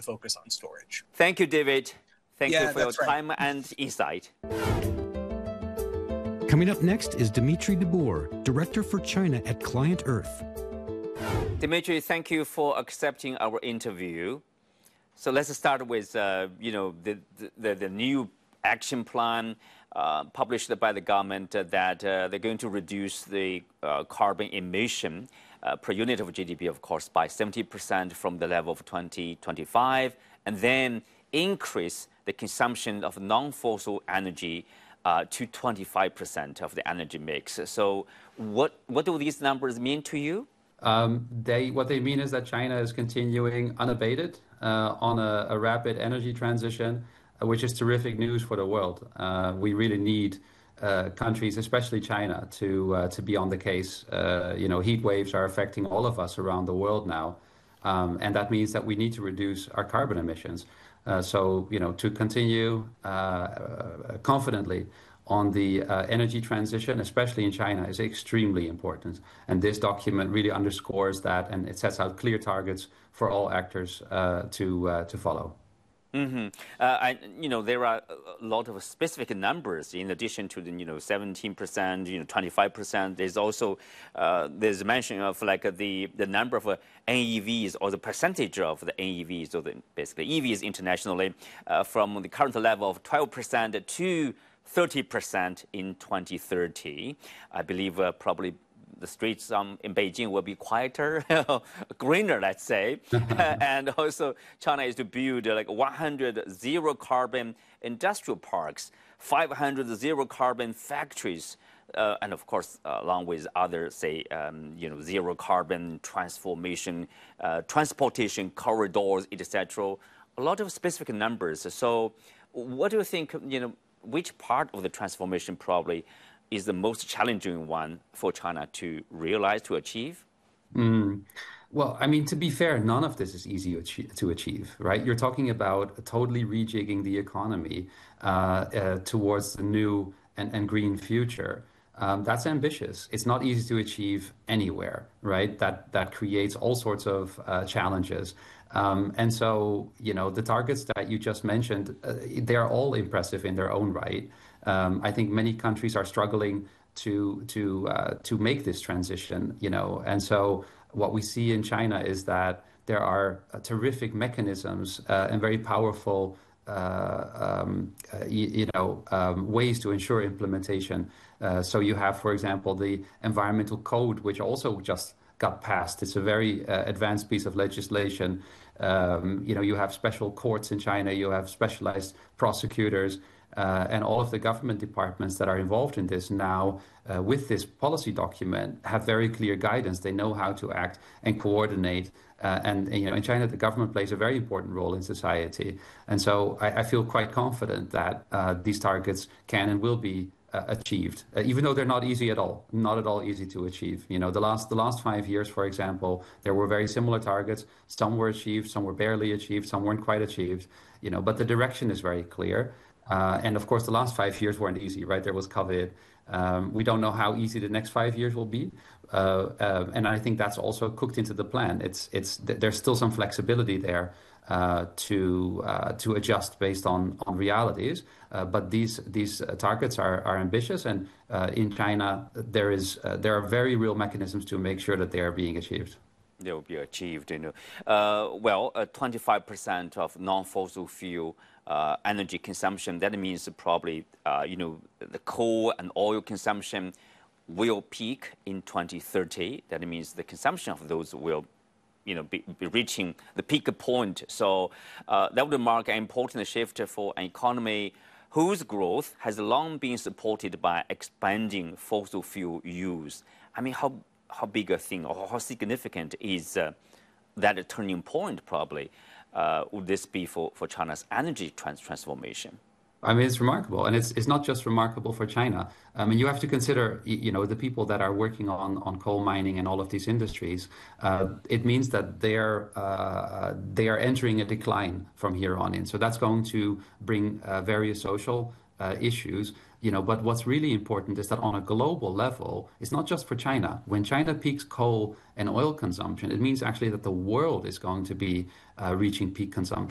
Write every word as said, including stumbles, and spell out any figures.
focus on storage. Thank you, David. Thank yeah, you for your right. time and insight. Coming up next is Dimitri de Boer, Director for China at Client Earth. Dimitri, thank you for accepting our interview. So let's start with, uh, you know, the, the, the new action plan uh, published by the government uh, that uh, they're going to reduce the uh, carbon emission uh, per unit of G D P, of course, by seventy percent from the level of twenty twenty-five, and then increase the consumption of non-fossil energy uh, to twenty-five percent of the energy mix. So what, what do these numbers mean to you? Um, they, what they mean is that China is continuing unabated uh, on a, a rapid energy transition, uh, which is terrific news for the world. Uh, we really need uh, countries, especially China, to uh, to be on the case. Uh, you know, heat waves are affecting all of us around the world now, um, and that means that we need to reduce our carbon emissions. Uh, so, you know, to continue uh, uh, confidently on the uh, energy transition, especially in China, is extremely important. And this document really underscores that, and it sets out clear targets for all actors uh, to uh, to follow. Mm-hmm. uh, I, you know, there are a lot of specific numbers in addition to the, you know, seventeen percent, you know, twenty-five percent. There's also, uh, there's mention of like the, the number of uh, N E Vs or the percentage of the N E Vs, or the, basically E Vs internationally, uh, from the current level of twelve percent to thirty percent in twenty thirty. I believe uh, probably the streets um, in Beijing will be quieter, greener, let's say. And also, China is to build uh, like one hundred zero carbon industrial parks, five hundred zero carbon factories, uh, and of course, uh, along with other, say, um, you know, zero carbon transformation, uh, transportation corridors, et cetera. A lot of specific numbers. So, what do you think? You know, which part of the transformation probably is the most challenging one for China to realize, to achieve? Mm. Well, I mean, to be fair, none of this is easy to achieve, right? You're talking about totally rejigging the economy uh, uh, towards the new and, and green future. Um, that's ambitious. It's not easy to achieve anywhere, right? That that creates all sorts of uh, challenges. Um, and so, you know, the targets that you just mentioned, uh, they're all impressive in their own right. Um, I think many countries are struggling to to uh, to make this transition, you know, and so what we see in China is that there are uh, terrific mechanisms uh, and very powerful, uh, um, uh, you, you know, um, ways to ensure implementation. Uh, so you have, for example, the environmental code, which also just got passed. It's a very uh, advanced piece of legislation. Um, you know, you have special courts in China, you have specialized prosecutors, uh, and all of the government departments that are involved in this now, uh, with this policy document, have very clear guidance. They know how to act and coordinate. Uh, and, and, you know, in China, the government plays a very important role in society. And so I, I feel quite confident that uh, these targets can and will be Uh, achieved, uh, even though they're not easy at all, not at all easy to achieve. You know, the last the last five years, for example, there were very similar targets. Some were achieved, some were barely achieved, some weren't quite achieved. You know, but the direction is very clear. Uh, and of course, the last five years weren't easy, right? There was COVID. Um, we don't know how easy the next five years will be, uh, uh, and I think that's also cooked into the plan. It's it's there's still some flexibility there. Uh, to uh, to adjust based on on realities, uh, but these these uh, targets are are ambitious, and uh, in China there is uh, there are very real mechanisms to make sure that they are being achieved. They will be achieved, you know. Uh, well, uh, twenty-five percent of non-fossil fuel uh, energy consumption. That means probably uh, you know, the coal and oil consumption will peak in twenty thirty. That means the consumption of those will, you know, be, be reaching the peak point. So uh, that would mark an important shift for an economy whose growth has long been supported by expanding fossil fuel use. I mean, how how big a thing or how significant is uh, that a turning point? Probably uh, would this be for, for China's energy trans transformation? I mean, it's remarkable, and it's it's not just remarkable for China. I mean, you have to consider, you know, the people that are working on, on coal mining and all of these industries. Uh, it means that they're uh, they are entering a decline from here on in. So that's going to bring uh, various social uh, issues. You know, but what's really important is that on a global level, it's not just for China. When China peaks coal and oil consumption, it means actually that the world is going to be uh, reaching peak consumption.